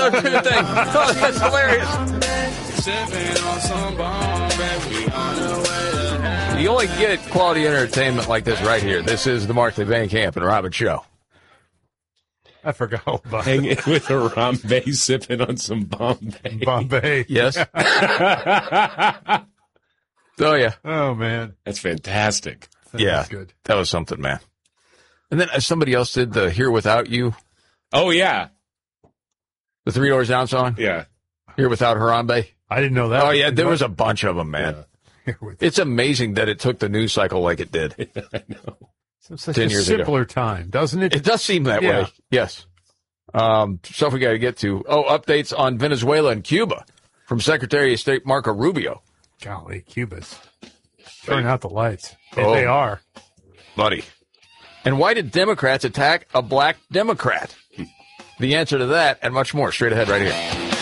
don't do the thing. Oh, that's hilarious. You only get quality entertainment like this right here. This is the Markley Van Camp and Robin Show. I forgot about it. Hanging with a Harambe, sipping on some Bombay. Bombay. Yes. Oh, yeah. Oh, man. That's fantastic. Yeah. Good. That was something, man. And then somebody else did the Here Without You, Oh, yeah. the Three Doors Down song. Yeah. Here Without Harambe. I didn't know that. Oh, yeah. There was a bunch of them, man. Here with It's amazing that it took the news cycle like it did. I know. such 10 a years ago. simpler time, doesn't it? It does seem that Yeah. way. Yes. Stuff we got to get to. Oh, updates on Venezuela and Cuba from Secretary of State Marco Rubio. Golly, Cuba's. Turn out the lights. Oh. They are. Buddy. And why did Democrats attack a black Democrat? The answer to that and much more straight ahead right here.